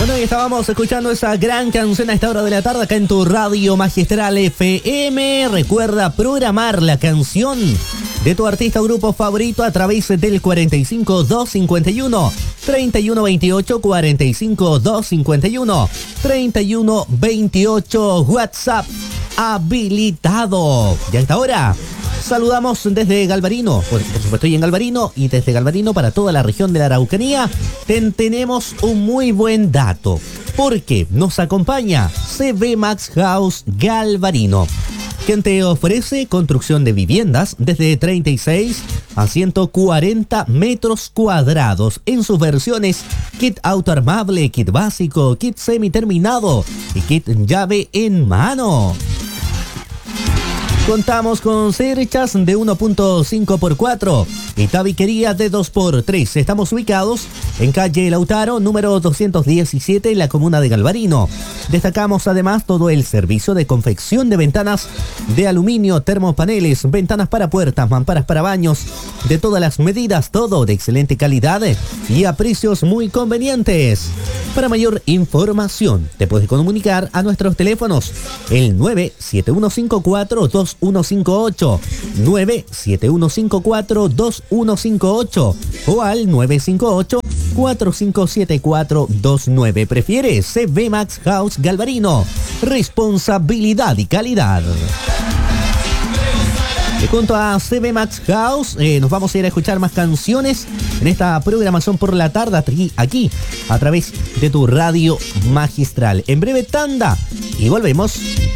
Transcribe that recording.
Bueno, y estábamos escuchando esa gran canción a esta hora de la tarde acá en tu Radio Magistral FM. Recuerda programar la canción de tu artista o grupo favorito a través del 45 251 3128 45 251 3128 WhatsApp habilitado. Y a esta hora saludamos desde Galvarino, por supuesto estoy en Galvarino, y desde Galvarino para toda la región de la Araucanía tenemos un muy buen dato, porque nos acompaña CB Max House Galvarino, quien te ofrece construcción de viviendas desde 36 a 140 metros cuadrados en sus versiones kit autoarmable, kit básico, kit semiterminado y kit llave en mano. Contamos con cerchas de 1.5x4 y tabiquería de 2x3. Estamos ubicados en calle Lautaro, número 217, en la comuna de Galvarino. Destacamos además todo el servicio de confección de ventanas de aluminio, termopaneles, ventanas para puertas, mamparas para baños, de todas las medidas, todo de excelente calidad y a precios muy convenientes. Para mayor información, te puedes comunicar a nuestros teléfonos, el 97154-2158, 97154-2158 o al 958-457429. Prefiere CB Max House Galvarino. Responsabilidad y calidad. Y junto a CB Max House nos vamos a ir a escuchar más canciones en esta programación por la tarde aquí a través de tu Radio Magistral. En breve tanda y volvemos.